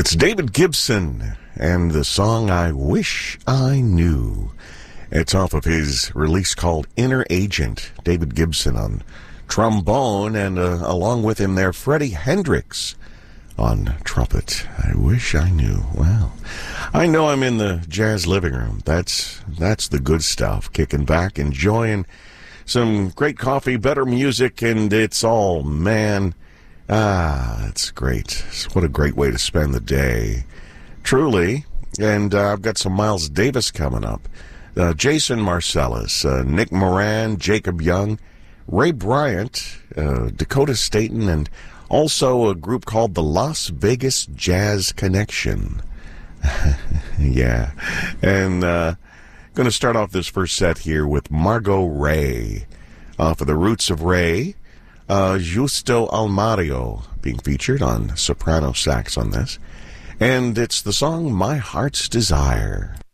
It's David Gibson and the song I Wish I Knew. It's off of his release called Inner Agent. David Gibson on trombone, and along with him there, Freddie Hendrix on trumpet. I wish I knew. Well, I know I'm in the jazz living room. That's the good stuff. Kicking back, enjoying some great coffee, better music, and it's all, man, it's great. What a great way to spend the day. Truly. And I've got some Miles Davis coming up. Jason Marcellus, Nick Moran, Jacob Young, Ray Bryant, Dakota Staten, and also a group called the Las Vegas Jazz Connection. Yeah. And going to start off this first set here with Margot Ray. For the Roots of Ray, Justo Almario being featured on soprano sax on this. And it's the song My Heart's Desire.